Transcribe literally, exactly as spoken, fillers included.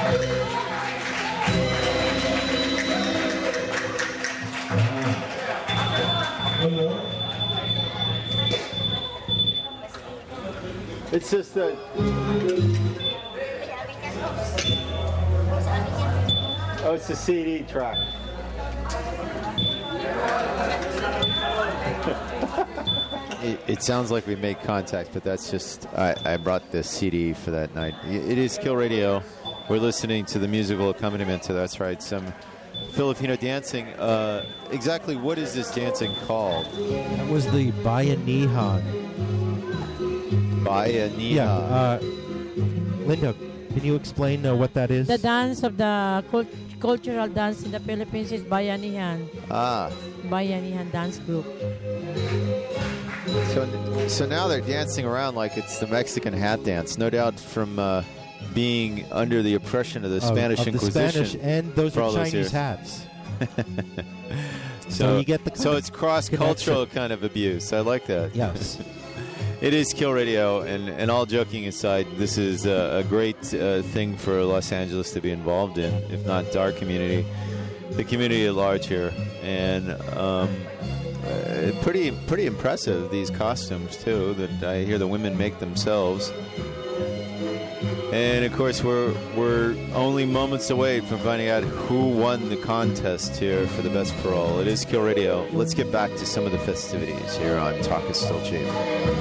It's just that. Oh, it's a C D track. It, it sounds like we made contact, but that's just, I, I brought the C D for that night. It is Kill Radio. We're listening to the musical accompaniment to That's Right, some Filipino dancing. Uh, exactly what is this dancing called? That was the Bayanihan. Bayanihan. Yeah. Uh, Linda, can you explain uh, what that is? The dance of the cult- cultural dance in the Philippines is Bayanihan. Ah. Bayanihan dance group. So, so now they're dancing around like it's the Mexican hat dance, no doubt from uh, being under the oppression of the Spanish of, of Inquisition. The Spanish, and those are Chinese those hats. so, so you get the so it's cross-cultural kind of abuse. I like that. Yes. It is Kill Radio, and, and all joking aside, this is a, a great uh, thing for Los Angeles to be involved in, if not our community, the community at large here. And um, uh, pretty pretty impressive, these costumes, too, that I hear the women make themselves. And, of course, we're, we're only moments away from finding out who won the contest here for the Best Parole. It is Kill Radio. Let's get back to some of the festivities here on Talk is Still Cheap.